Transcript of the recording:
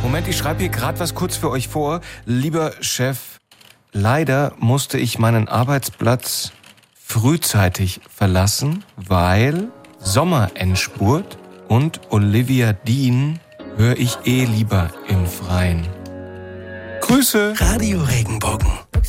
Moment, ich schreibe hier gerade was kurz für euch vor. Lieber Chef, leider musste ich meinen Arbeitsplatz frühzeitig verlassen, weil Sommerendspurt und Olivia Dean höre ich lieber im Freien. Grüße! Radio Regenbogen.